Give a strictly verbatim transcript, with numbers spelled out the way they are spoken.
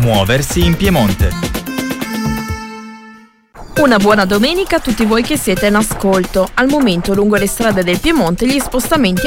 Muoversi in Piemonte. Una buona domenica a tutti voi che siete in ascolto. Al momento lungo le strade del Piemonte gli spostamenti